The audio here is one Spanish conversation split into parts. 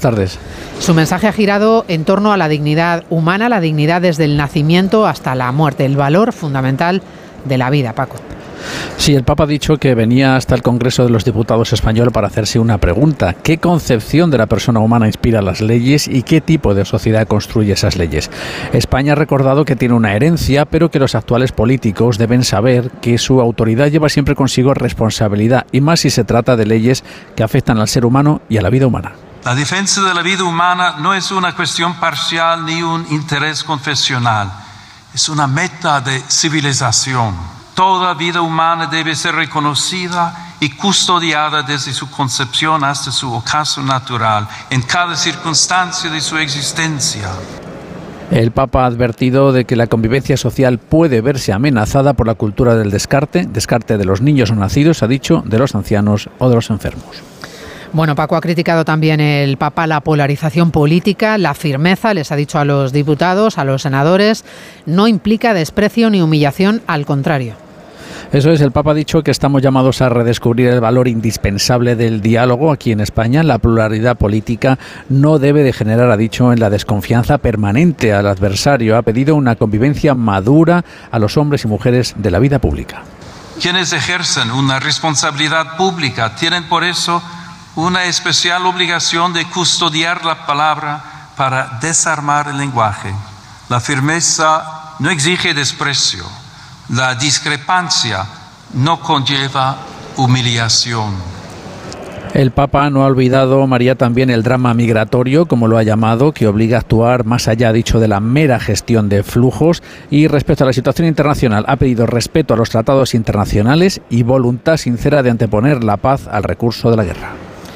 tardes. Su mensaje ha girado en torno a la dignidad humana, la dignidad desde el nacimiento hasta la muerte, el valor fundamental de la vida, Paco. Sí, el Papa ha dicho que venía hasta el Congreso de los Diputados español para hacerse una pregunta. ¿Qué concepción de la persona humana inspira las leyes y qué tipo de sociedad construye esas leyes? España ha recordado que tiene una herencia, pero que los actuales políticos deben saber que su autoridad lleva siempre consigo responsabilidad, y más si se trata de leyes que afectan al ser humano y a la vida humana. La defensa de la vida humana no es una cuestión parcial ni un interés confesional, es una meta de civilización. Toda vida humana debe ser reconocida y custodiada desde su concepción hasta su ocaso natural, en cada circunstancia de su existencia. El Papa ha advertido de que la convivencia social puede verse amenazada por la cultura del descarte de los niños no nacidos, ha dicho, de los ancianos o de los enfermos. Bueno, Paco, ha criticado también el Papa la polarización política, la firmeza, les ha dicho a los diputados, a los senadores, no implica desprecio ni humillación, al contrario. Eso es, el Papa ha dicho que estamos llamados a redescubrir el valor indispensable del diálogo aquí en España. La pluralidad política no debe degenerar, ha dicho, en la desconfianza permanente al adversario. Ha pedido una convivencia madura a los hombres y mujeres de la vida pública. Quienes ejercen una responsabilidad pública tienen por eso una especial obligación de custodiar la palabra para desarmar el lenguaje. La firmeza no exige desprecio. La discrepancia no conlleva humillación. El Papa no ha olvidado, María, también el drama migratorio, como lo ha llamado, que obliga a actuar más allá, ha dicho, de la mera gestión de flujos. Y respecto a la situación internacional, ha pedido respeto a los tratados internacionales y voluntad sincera de anteponer la paz al recurso de la guerra.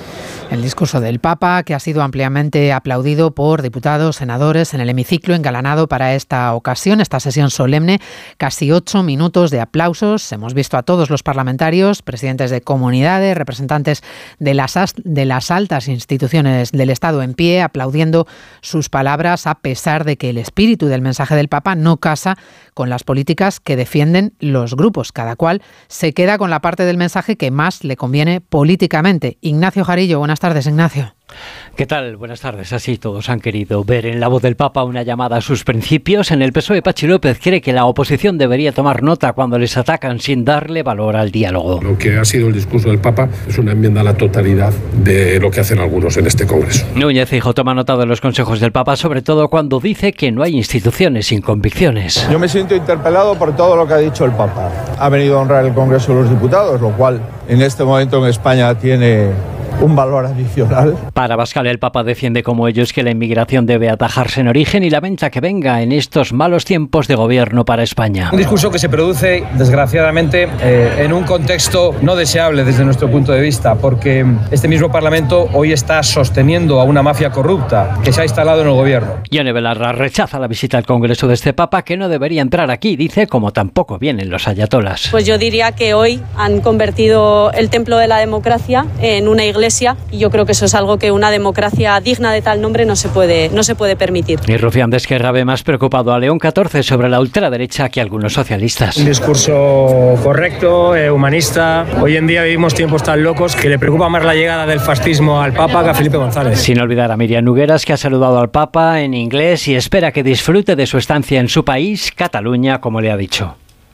El discurso del Papa, que ha sido ampliamente aplaudido por diputados, senadores en el hemiciclo, engalanado para esta ocasión, esta sesión solemne, casi 8 minutos de aplausos. Hemos visto a todos los parlamentarios, presidentes de comunidades, representantes de las altas instituciones del Estado en pie, aplaudiendo sus palabras, a pesar de que el espíritu del mensaje del Papa no casa con las políticas que defienden los grupos. Cada cual se queda con la parte del mensaje que más le conviene políticamente. Ignacio Jarillo, buenas tardes, Ignacio. ¿Qué tal? Buenas tardes. Así todos han querido ver en la voz del Papa una llamada a sus principios. En el PSOE, Pachi López cree que la oposición debería tomar nota cuando les atacan sin darle valor al diálogo. Lo que ha sido el discurso del Papa es una enmienda a la totalidad de lo que hacen algunos en este Congreso. Núñez Feijóo toma nota de los consejos del Papa, sobre todo cuando dice que no hay instituciones sin convicciones. Yo me siento interpelado por todo lo que ha dicho el Papa. Ha venido a honrar el Congreso de los Diputados, lo cual en este momento en España tiene un valor adicional. Para Abascal, el Papa defiende como ellos que la inmigración debe atajarse en origen y lamenta que venga en estos malos tiempos de gobierno para España. Un discurso que se produce, desgraciadamente, en un contexto no deseable desde nuestro punto de vista, porque este mismo Parlamento hoy está sosteniendo a una mafia corrupta que se ha instalado en el gobierno. Ione Belarra rechaza la visita al Congreso de este Papa, que no debería entrar aquí, dice, como tampoco vienen los ayatolas. Pues yo diría que hoy han convertido el templo de la democracia en una iglesia, y yo creo que eso es algo que una democracia digna de tal nombre no se puede permitir. Y Rufián de Esquerra ve más preocupado a León XIV sobre la ultraderecha que algunos socialistas. Un discurso correcto, humanista. Hoy en día vivimos tiempos tan locos que le preocupa más la llegada del fascismo al Papa que a Felipe González. Sin olvidar a Miriam Nogueras, que ha saludado al Papa en inglés y espera que disfrute de su estancia en su país, Cataluña, como le ha dicho.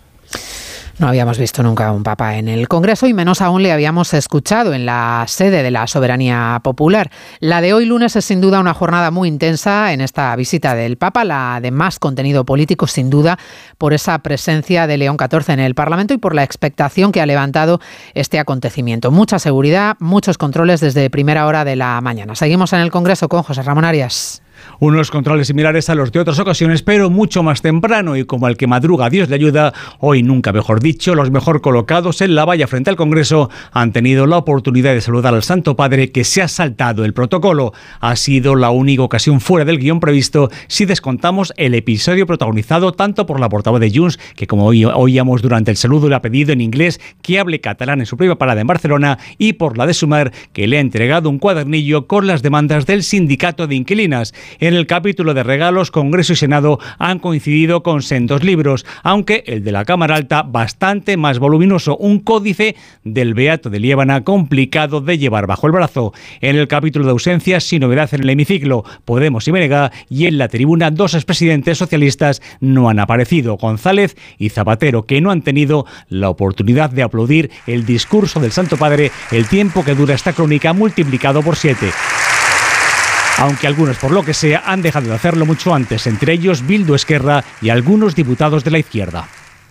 No habíamos visto nunca un Papa en el Congreso y menos aún le habíamos escuchado en la sede de la soberanía popular. La de hoy lunes es sin duda una jornada muy intensa en esta visita del Papa, la de más contenido político sin duda por esa presencia de León XIV en el Parlamento y por la expectación que ha levantado este acontecimiento. Mucha seguridad, muchos controles desde primera hora de la mañana. Seguimos en el Congreso con José Ramón Arias. Unos controles similares a los de otras ocasiones, pero mucho más temprano, y como al que madruga Dios le ayuda, hoy nunca mejor dicho, los mejor colocados en la valla frente al Congreso han tenido la oportunidad de saludar al Santo Padre, que se ha saltado el protocolo. Ha sido la única ocasión fuera del guión previsto si descontamos el episodio protagonizado tanto por la portavoz de Junts, que como oíamos durante el saludo le ha pedido en inglés que hable catalán en su primera parada en Barcelona, y por la de Sumar, que le ha entregado un cuadernillo con las demandas del sindicato de inquilinas. En el capítulo de regalos, Congreso y Senado han coincidido con sendos libros, aunque el de la Cámara Alta bastante más voluminoso, un códice del Beato de Liébana complicado de llevar bajo el brazo. En el capítulo de ausencias, sin novedad en el hemiciclo, Podemos y Menega, y en la tribuna dos expresidentes socialistas no han aparecido, González y Zapatero, que no han tenido la oportunidad de aplaudir el discurso del Santo Padre, el tiempo que dura esta crónica multiplicado por 7. Aunque algunos, por lo que sea, han dejado de hacerlo mucho antes, entre ellos Bildu, Esquerra y algunos diputados de la izquierda.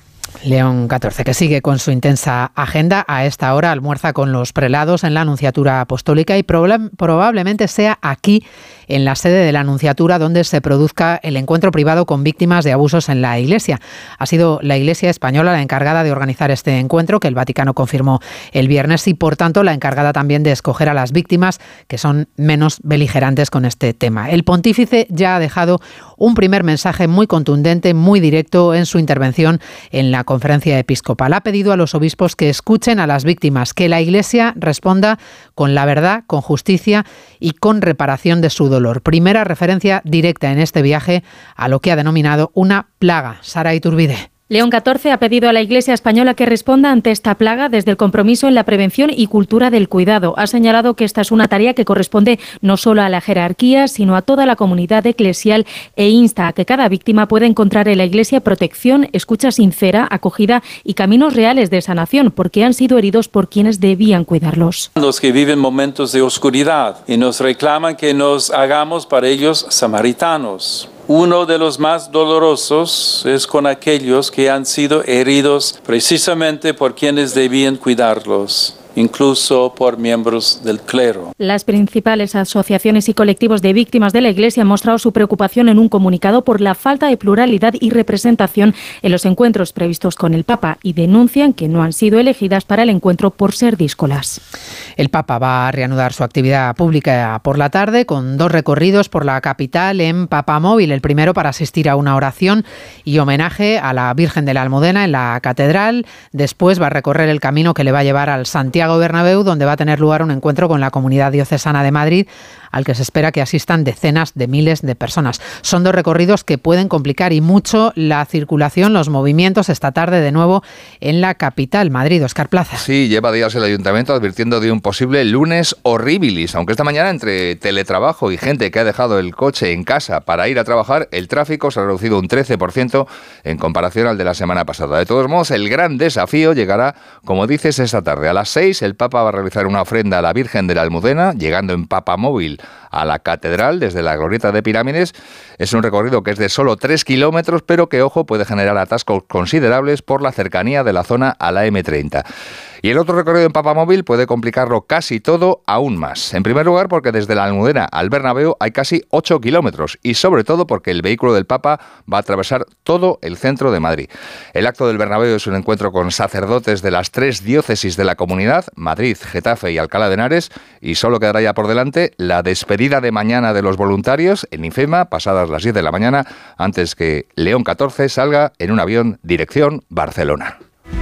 León XIV, que sigue con su intensa agenda, a esta hora almuerza con los prelados en la Nunciatura Apostólica y probablemente sea aquí, en la sede de la Nunciatura, donde se produzca el encuentro privado con víctimas de abusos en la Iglesia. Ha sido la Iglesia española la encargada de organizar este encuentro, que el Vaticano confirmó el viernes, y por tanto la encargada también de escoger a las víctimas que son menos beligerantes con este tema. El pontífice ya ha dejado un primer mensaje muy contundente, muy directo en su intervención en la conferencia episcopal. Ha pedido a los obispos que escuchen a las víctimas, que la Iglesia responda con la verdad, con justicia y con reparación de su dolor. Primera referencia directa en este viaje a lo que ha denominado una plaga. Sara Iturbide. León XIV ha pedido a la Iglesia española que responda ante esta plaga desde el compromiso en la prevención y cultura del cuidado. Ha señalado que esta es una tarea que corresponde no solo a la jerarquía, sino a toda la comunidad eclesial, e insta a que cada víctima pueda encontrar en la Iglesia protección, escucha sincera, acogida y caminos reales de sanación, porque han sido heridos por quienes debían cuidarlos. Los que viven momentos de oscuridad y nos reclaman que nos hagamos para ellos samaritanos. Uno de los más dolorosos es con aquellos que han sido heridos precisamente por quienes debían cuidarlos, incluso por miembros del clero. Las principales asociaciones y colectivos de víctimas de la Iglesia han mostrado su preocupación en un comunicado por la falta de pluralidad y representación en los encuentros previstos con el Papa, y denuncian que no han sido elegidas para el encuentro por ser díscolas. El Papa va a reanudar su actividad pública por la tarde con 2 recorridos por la capital en Papamóvil. El primero para asistir a una oración y homenaje a la Virgen de la Almudena en la catedral. Después va a recorrer el camino que le va a llevar al Santiago Bernabéu, donde va a tener lugar un encuentro con la Comunidad Diocesana de Madrid, al que se espera que asistan decenas de miles de personas. Son 2 recorridos que pueden complicar y mucho la circulación, los movimientos esta tarde de nuevo en la capital, Madrid. Óscar Plaza. Sí, lleva días el Ayuntamiento advirtiendo de un posible lunes horribilis, aunque esta mañana, entre teletrabajo y gente que ha dejado el coche en casa para ir a trabajar, el tráfico se ha reducido un 13% en comparación al de la semana pasada. De todos modos, el gran desafío llegará, como dices, esta tarde. A las 6 el Papa va a realizar una ofrenda a la Virgen de la Almudena, llegando en Papamóvil a la catedral desde la glorieta de Pirámides. Es un recorrido que es de solo 3 kilómetros, pero que, ojo, puede generar atascos considerables por la cercanía de la zona a la M30. Y el otro recorrido en Papamóvil puede complicarlo casi todo aún más. En primer lugar, porque desde la Almudena al Bernabéu hay casi 8 kilómetros, y sobre todo porque el vehículo del Papa va a atravesar todo el centro de Madrid. El acto del Bernabéu es un encuentro con sacerdotes de las 3 diócesis de la comunidad, Madrid, Getafe y Alcalá de Henares, y solo quedará ya por delante la despedida de mañana de los voluntarios en IFEMA, pasadas las 10 de la mañana, antes que León XIV salga en un avión dirección Barcelona.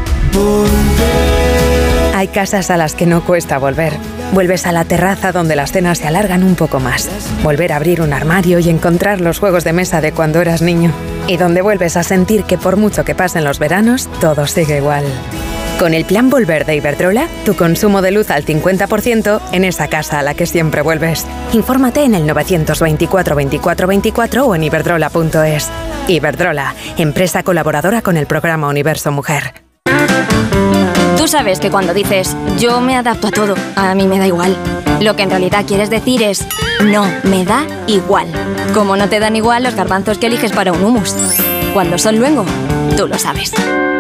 Hay casas a las que no cuesta volver. Vuelves a la terraza donde las cenas se alargan un poco más. Volver a abrir un armario y encontrar los juegos de mesa de cuando eras niño. Y donde vuelves a sentir que por mucho que pasen los veranos, todo sigue igual. Con el plan Volver de Iberdrola, tu consumo de luz al 50% en esa casa a la que siempre vuelves. Infórmate en el 924 24 24 o en iberdrola.es. Iberdrola, empresa colaboradora con el programa Universo Mujer. Tú sabes que cuando dices yo me adapto a todo, a mí me da igual, lo que en realidad quieres decir es no, me da igual. Como no te dan igual los garbanzos que eliges para un hummus. Cuando son luengo, tú lo sabes.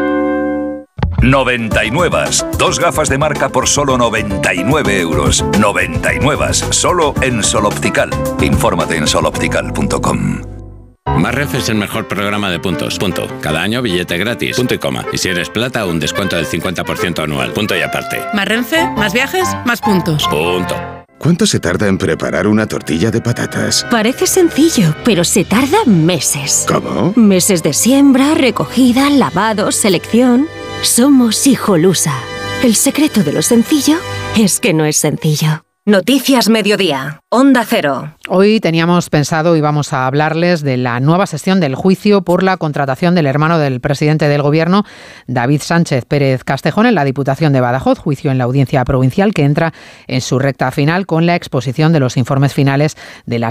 99. 2 gafas de marca por solo 99 euros. 99. Solo en Sol Optical. Infórmate en soloptical.com. Más Renfe es el mejor programa de puntos. Punto. Cada año billete gratis. Punto y coma. Y si eres plata, un descuento del 50% anual. Punto y aparte. Más Renfe, más viajes, más puntos. Punto. ¿Cuánto se tarda en preparar una tortilla de patatas? Parece sencillo, pero se tarda meses. ¿Cómo? Meses de siembra, recogida, lavado, selección. Somos Hijolusa. El secreto de lo sencillo es que no es sencillo. Noticias Mediodía, Onda Cero. Hoy teníamos pensado, íbamos a hablarles de la nueva sesión del juicio por la contratación del hermano del presidente del Gobierno, David Sánchez Pérez Castejón, en la Diputación de Badajoz, juicio en la Audiencia Provincial que entra en su recta final con la exposición de los informes finales de la